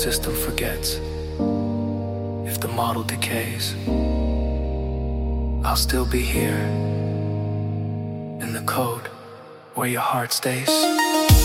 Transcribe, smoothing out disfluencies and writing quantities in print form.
system forgets, if the model decays, I'll still be here in the code where your heart stays.